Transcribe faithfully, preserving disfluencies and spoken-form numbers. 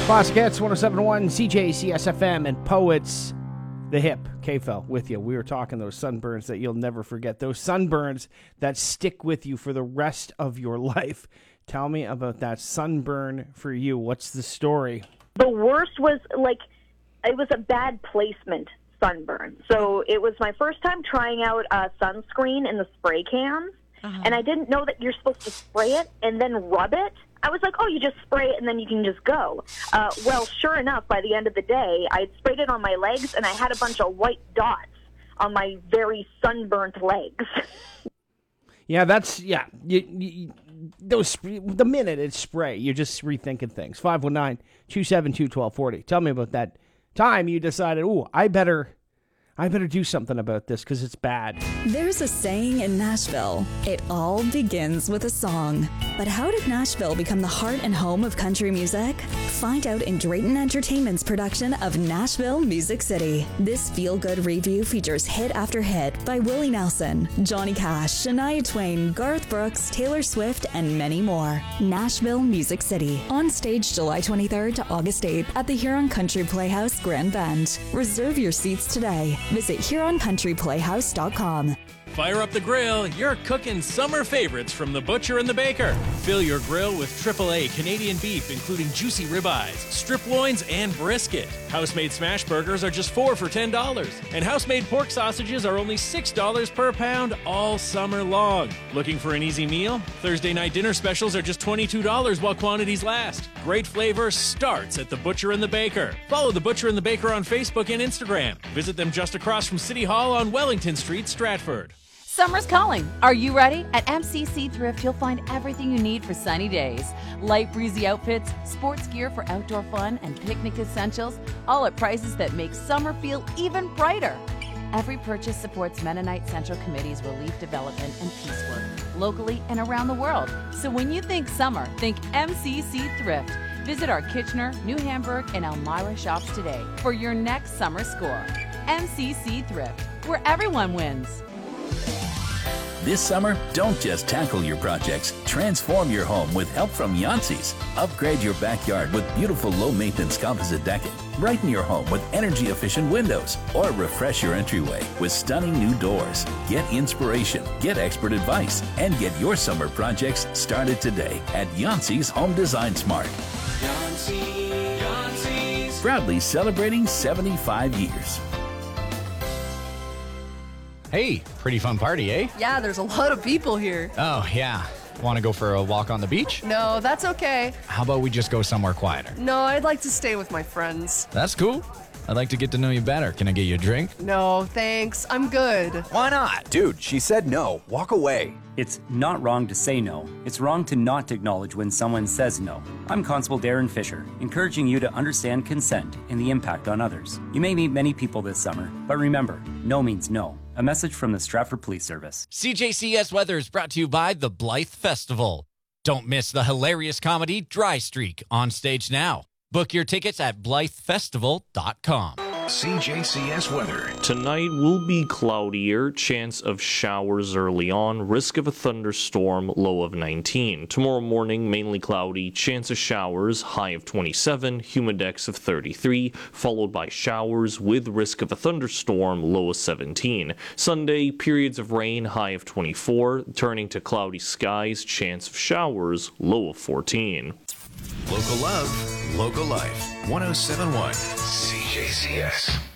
Classic Hits, one oh seven point one, C J C S F M, and Poets, the Hip, K-Fel, with you. We were talking those sunburns that you'll never forget. Those sunburns that stick with you for the rest of your life. Tell me about that sunburn for you. What's the story? The worst was, like, it was a bad placement sunburn. So it was my first time trying out uh, sunscreen in the spray cans, uh-huh. and I didn't know that you're supposed to spray it and then rub it. I was like, oh, you just spray it and then you can just go. Uh, well, sure enough, by the end of the day, I had sprayed it on my legs, and I had a bunch of white dots on my very sunburnt legs. Yeah, that's, yeah. You, you, those The minute it's spray, you're just rethinking things. five one nine, two seven two, one two four zero. Tell me about that time you decided, ooh, I better... I better do something about this because it's bad. There's a saying in Nashville, it all begins with a song. But how did Nashville become the heart and home of country music? Find out in Drayton Entertainment's production of Nashville Music City. This feel-good review features hit after hit by Willie Nelson, Johnny Cash, Shania Twain, Garth Brooks, Taylor Swift, and many more. Nashville Music City. On stage July twenty-third to August eighth at the Huron Country Playhouse, Grand Bend. Reserve your seats today. Visit Huron Country Playhouse dot com. Fire up the grill, you're cooking summer favorites from the butcher and the baker. Fill your grill with triple A Canadian beef, including juicy ribeyes, strip loins, and brisket. House-made smash burgers are just four for ten dollars. And house-made pork sausages are only six dollars per pound all summer long. Looking for an easy meal? Thursday night dinner specials are just twenty-two dollars while quantities last. Great flavor starts at the butcher and the baker. Follow the butcher and the baker on Facebook and Instagram. Visit them just across from City Hall on Wellington Street, Stratford. Summer's calling. Are you ready? At M C C Thrift, you'll find everything you need for sunny days. Light breezy outfits, sports gear for outdoor fun, and picnic essentials, all at prices that make summer feel even brighter. Every purchase supports Mennonite Central Committee's relief development and peace work, locally and around the world. So when you think summer, think M C C Thrift. Visit our Kitchener, New Hamburg, and Elmira shops today for your next summer score. M C C Thrift, where everyone wins. This summer, don't just tackle your projects. Transform your home with help from Yancey's. Upgrade your backyard with beautiful low-maintenance composite decking. Brighten your home with energy-efficient windows. Or refresh your entryway with stunning new doors. Get inspiration, get expert advice, and get your summer projects started today at Yancey's Home Design Smart. Yancey, Yancey's. Proudly celebrating seventy-five years. Hey, pretty fun party, eh? Yeah, there's a lot of people here. Oh, yeah. Want to go for a walk on the beach? No, that's okay. How about we just go somewhere quieter? No, I'd like to stay with my friends. That's cool. I'd like to get to know you better. Can I get you a drink? No, thanks. I'm good. Why not? Dude, she said no. Walk away. It's not wrong to say no. It's wrong to not acknowledge when someone says no. I'm Constable Darren Fisher, encouraging you to understand consent and the impact on others. You may meet many people this summer, but remember, no means no. A message from the Stratford Police Service. C J C S Weather is brought to you by the Blythe Festival. Don't miss the hilarious comedy Dry Streak on stage now. Book your tickets at blythe festival dot com. C J C S weather. Tonight will be cloudier, chance of showers early on, risk of a thunderstorm, low of nineteen. Tomorrow morning, mainly cloudy, chance of showers, high of twenty-seven, humidex of thirty-three, followed by showers with risk of a thunderstorm, low of seventeen. Sunday, periods of rain, high of twenty-four, turning to cloudy skies, chance of showers, low of fourteen. Local love, local life. one oh seven point one C J C S.